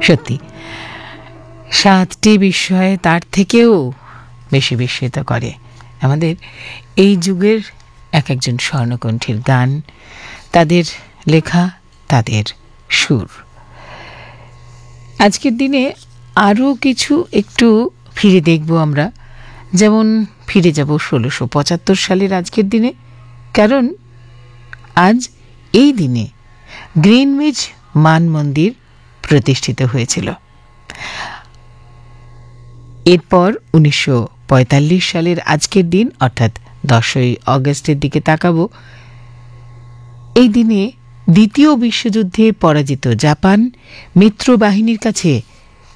সত্যি 7টি বিষয় তার থেকেও বেশি বিস্মিত করে আমাদের এই যুগের এক একজন স্বর্ণকণ্ঠীর গান, তাদের লেখা, তাদের সুর। আজকের দিনে আরও কিছু একটু ফিরে দেখব আমরা, যেমন ফিরে যাব 1675 সালের আজকের দিনে, কারণ আজ এই দিনে গ্রিনউইচ মান মন্দির প্রতিষ্ঠিত হয়েছিল। এরপর 1945 সালের আজকের দিন অর্থাৎ 10ই অগস্টের দিকে তাকাবো। এই দিনে দ্বিতীয় বিশ্বযুদ্ধে পরাজিত জাপান মিত্র বাহিনীর কাছে